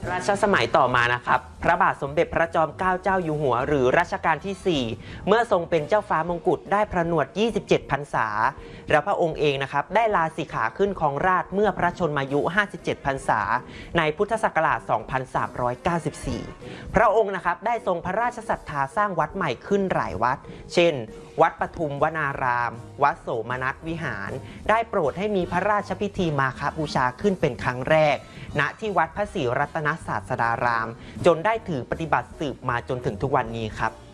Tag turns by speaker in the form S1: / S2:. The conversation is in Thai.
S1: รัชสมัยต่อมานะครับพระบาทสมเด็จพระจอมเกล้าเจ้าอยู่หัวหรือรัชกาลที่ 4เมื่อทรงเป็นเจ้าฟ้ามงกุฎได้พระนวด27 พรรษาแล้วพระองค์เองนะครับได้ลาสิกขาขึ้นครองราชย์เมื่อพระชนมายุ57 พรรษาในพุทธศักราช2394พระองค์นะครับได้ทรงพระราชศรัทธาสร้างวัดใหม่ขึ้นหลายวัดเช่นวัดปทุมวนารามวัดโสมนัสวิหารได้โปรดให้มีพระราชพิธีมาฆบูชาขึ้นเป็นครั้งแรกณที่วัดพระศรีรัตนศาสดารามจนได้ถือปฏิบัติสืบมาจนถึงทุกวันนี้ครับ